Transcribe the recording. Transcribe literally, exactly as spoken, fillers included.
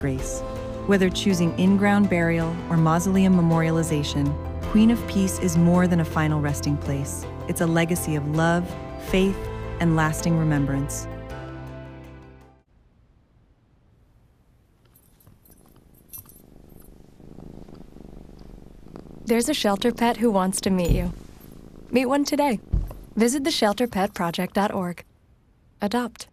grace. Whether choosing in-ground burial or mausoleum memorialization, Queen of Peace is more than a final resting place. It's a legacy of love, faith, and lasting remembrance. There's a shelter pet who wants to meet you. Meet one today. Visit the shelter pet project dot org. Adopt.